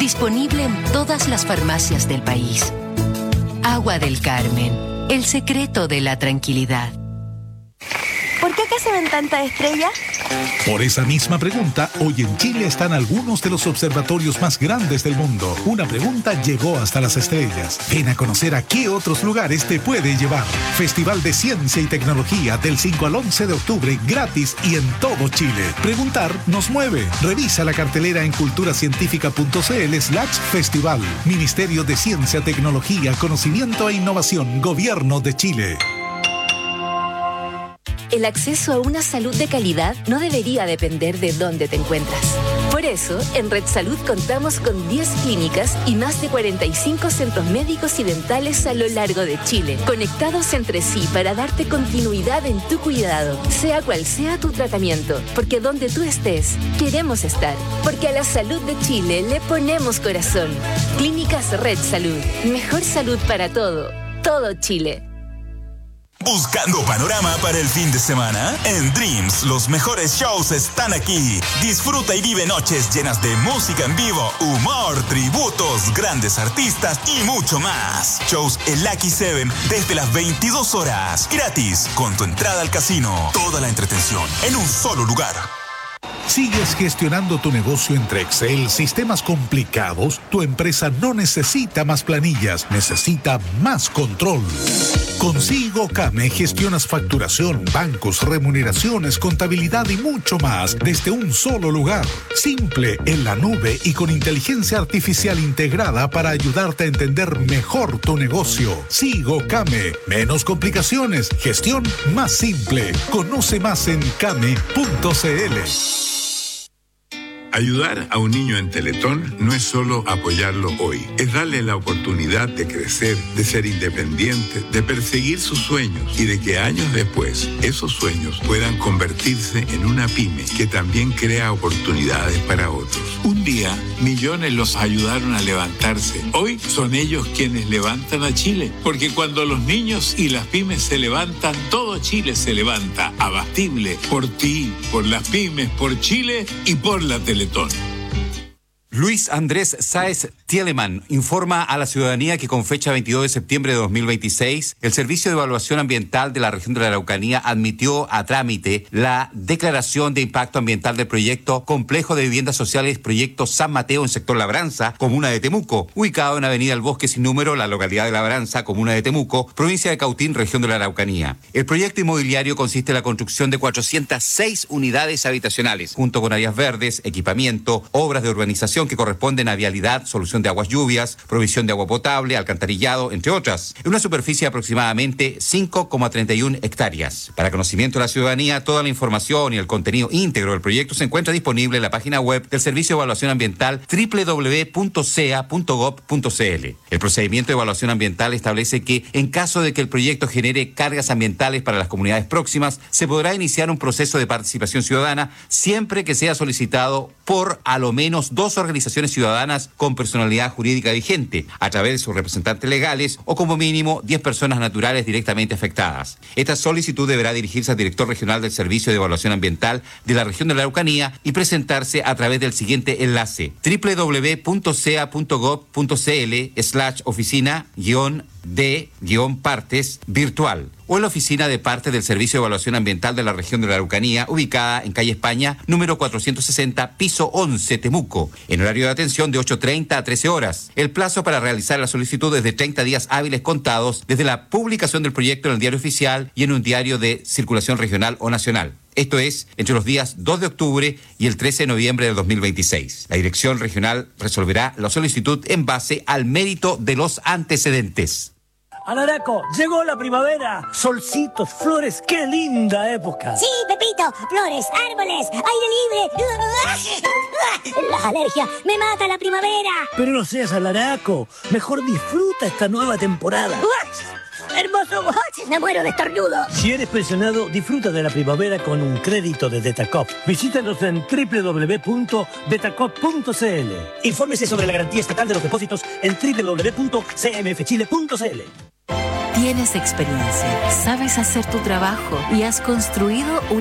Disponible en todas las farmacias del país. Agua del Carmen, el secreto de la tranquilidad. ¿Por qué acá se ven tantas estrellas? Por esa misma pregunta, hoy en Chile están algunos de los observatorios más grandes del mundo. Una pregunta llegó hasta las estrellas. Ven a conocer a qué otros lugares te puede llevar. Festival de Ciencia y Tecnología del 5 al 11 de octubre, gratis y en todo Chile. Preguntar nos mueve. Revisa la cartelera en culturacientifica.cl/festival. Ministerio de Ciencia, Tecnología, Conocimiento e Innovación, Gobierno de Chile. El acceso a una salud de calidad no debería depender de dónde te encuentras. Por eso, en Red Salud contamos con 10 clínicas y más de 45 centros médicos y dentales a lo largo de Chile, conectados entre sí para darte continuidad en tu cuidado, sea cual sea tu tratamiento, porque donde tú estés, queremos estar, porque a la salud de Chile le ponemos corazón. Clínicas Red Salud, mejor salud para todo Chile. ¿Buscando panorama para el fin de semana? En Dreams, los mejores shows están aquí. Disfruta y vive noches llenas de música en vivo, humor, tributos, grandes artistas y mucho más. Shows en Lucky 7 desde las 22 horas. Gratis, con tu entrada al casino. Toda la entretención en un solo lugar. ¿Sigues gestionando tu negocio entre Excel, sistemas complicados? Tu empresa no necesita más planillas, necesita más control. Con SIGOCAME gestionas facturación, bancos, remuneraciones, contabilidad y mucho más desde un solo lugar. Simple, en la nube y con inteligencia artificial integrada para ayudarte a entender mejor tu negocio. SIGOCAME. Menos complicaciones, gestión más simple. Conoce más en came.cl. Ayudar a un niño en Teletón no es solo apoyarlo hoy, es darle la oportunidad de crecer, de ser independiente, de perseguir sus sueños y de que años después esos sueños puedan convertirse en una pyme que también crea oportunidades para otros. Un día, millones los ayudaron a levantarse. Hoy son ellos quienes levantan a Chile, porque cuando los niños y las pymes se levantan, todo Chile se levanta. Abastible, por ti, por las pymes, por Chile y por la Teletón. Luis Andrés Sáez Tieleman informa a la ciudadanía que con fecha 22 de septiembre de 2026, el Servicio de Evaluación Ambiental de la región de la Araucanía admitió a trámite la declaración de impacto ambiental del proyecto Complejo de Viviendas Sociales Proyecto San Mateo en sector Labranza, comuna de Temuco, ubicado en Avenida El Bosque Sin Número, la localidad de Labranza, comuna de Temuco, provincia de Cautín, región de la Araucanía. El proyecto inmobiliario consiste en la construcción de 406 unidades habitacionales, junto con áreas verdes, equipamiento, obras de urbanización que corresponden a vialidad, solución de aguas lluvias, provisión de agua potable, alcantarillado, entre otras, en una superficie de aproximadamente 5,31 hectáreas. Para conocimiento de la ciudadanía, toda la información y el contenido íntegro del proyecto se encuentra disponible en la página web del Servicio de Evaluación Ambiental www.sea.gov.cl. El procedimiento de evaluación ambiental establece que, en caso de que el proyecto genere cargas ambientales para las comunidades próximas, se podrá iniciar un proceso de participación ciudadana siempre que sea solicitado por a lo menos 2 organizaciones ciudadanas con personalidad jurídica vigente, a través de sus representantes legales o como mínimo 10 personas naturales directamente afectadas. Esta solicitud deberá dirigirse al director regional del Servicio de Evaluación Ambiental de la región de la Araucanía y presentarse a través del siguiente enlace: www.sea.gov.cl/oficina-de-partes virtual, o en la oficina de partes del Servicio de Evaluación Ambiental de la región de la Araucanía, ubicada en calle España, número 460, piso 11, Temuco, en horario de atención de 8:30 a 13 horas. El plazo para realizar la solicitud es de 30 días hábiles contados desde la publicación del proyecto en el Diario Oficial y en un diario de circulación regional o nacional. Esto es, entre los días 2 de octubre y el 13 de noviembre de 2026. La dirección regional resolverá la solicitud en base al mérito de los antecedentes. Alaraco, llegó la primavera. Solcitos, flores, qué linda época. Sí, Pepito, flores, árboles, aire libre. La alergia me mata la primavera. Pero no seas alaraco, mejor disfruta esta nueva temporada. ¡Hermoso! Me muero de estornudo. Si eres pensionado, disfruta de la primavera con un crédito de Detacop. Visítanos en www.detacop.cl. Infórmese sobre la garantía estatal de los depósitos en www.cmfchile.cl. Tienes experiencia, sabes hacer tu trabajo y has construido un